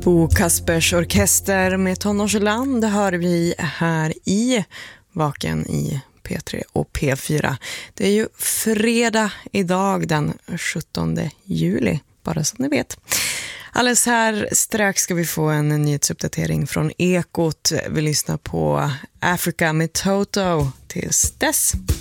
Bo Kaspers orkester med Tonårsland hör vi här i Vaken i P3 och P4. Det är ju fredag idag den 17 juli, bara så ni vet. Alldeles här strax ska vi få en nyhetsuppdatering från Ekot. Vi lyssnar på Africa med Toto tills dess.